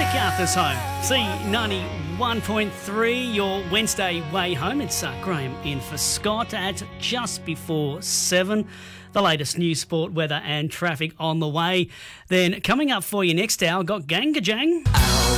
MacArthur's home. C91.3, your Wednesday way home. It's Graham in for Scott at just before 7. The latest news, sport, weather and traffic on the way. Then coming up for you next hour, got Gangajang.